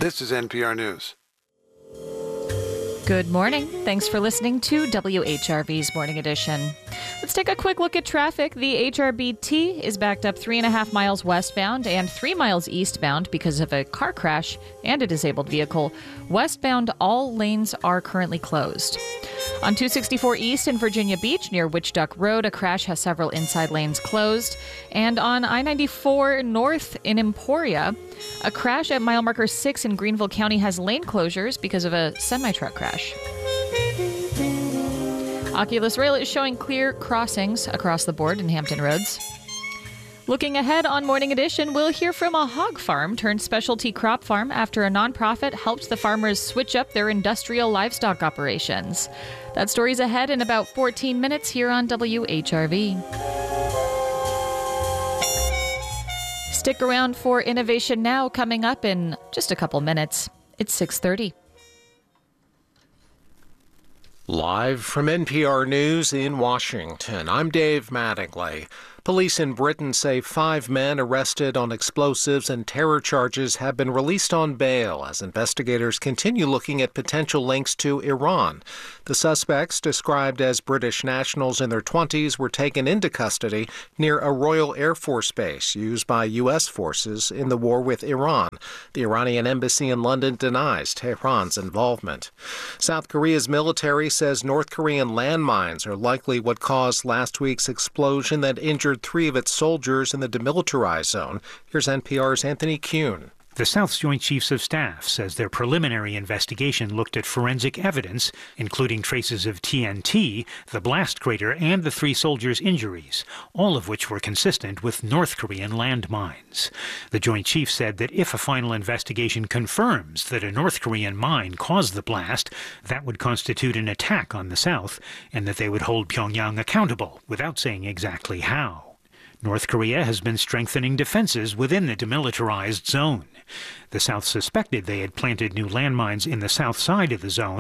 This is NPR News. Good morning. Thanks for listening to WHRV's Morning Edition. Let's take a quick look at traffic. The HRBT is backed up 3.5 miles westbound and 3 miles eastbound because of a car crash and a disabled vehicle. Westbound, all lanes are currently closed. On 264 East in Virginia Beach near Witch Duck Road, a crash has several inside lanes closed. And on I-94 North in Emporia, a crash at mile marker 6 in Greenville County has lane closures because of a semi-truck crash. Oculus Rail is showing clear crossings across the board in Hampton Roads. Looking ahead on Morning Edition, we'll hear from a hog farm turned specialty crop farm after a nonprofit helped the farmers switch up their industrial livestock operations. That story's ahead in about 14 minutes here on WHRV. Stick around for Innovation Now coming up in just a couple minutes. It's 6:30. Live from NPR News in Washington, I'm Dave Mattingly. Police in Britain say 5 men arrested on explosives and terror charges have been released on bail as investigators continue looking at potential links to Iran. The suspects, described as British nationals in their 20s, were taken into custody near a Royal Air Force base used by U.S. forces in the war with Iran. The Iranian embassy in London denies Tehran's involvement. South Korea's military says North Korean landmines are likely what caused last week's explosion that injured 3 of its soldiers in the demilitarized zone. Here's NPR's Anthony Kuhn. The South's Joint Chiefs of Staff says their preliminary investigation looked at forensic evidence, including traces of TNT, the blast crater, and the 3 soldiers' injuries, all of which were consistent with North Korean landmines. The Joint Chiefs said that if a final investigation confirms that a North Korean mine caused the blast, that would constitute an attack on the South, and that they would hold Pyongyang accountable, without saying exactly how. North Korea has been strengthening defenses within the demilitarized zone. The South suspected they had planted new landmines in the south side of the zone